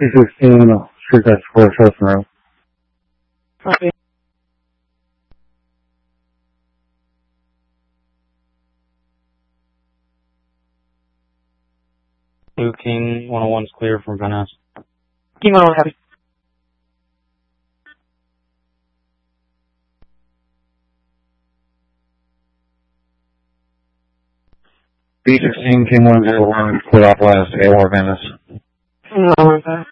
B16, street tax 4, Chestnut Road. Copy. Blue King 101 is clear from Van Ness. King 101, copy. B16, King 101, clear off last, AOR Van Ness. King 101, copy.